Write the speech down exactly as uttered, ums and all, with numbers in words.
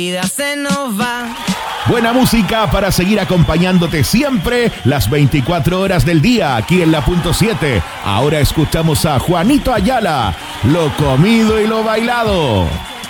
vida se nos va. Buena música para seguir acompañándote siempre las veinticuatro horas del día aquí en La Punto siete. Ahora escuchamos a Juanito Ayala, Lo Comido y Lo Bailado.